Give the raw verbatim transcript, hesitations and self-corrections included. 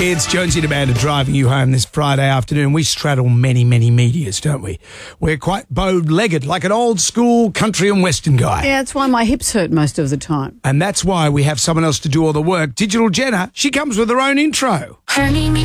It's Jonesy and Amanda driving you home this Friday afternoon. We straddle many, many medias, don't we? We're quite bow-legged, like an old-school country and western guy. Yeah, that's why my hips hurt most of the time. And that's why we have someone else to do all the work. Digital Jenna, she comes with her own intro.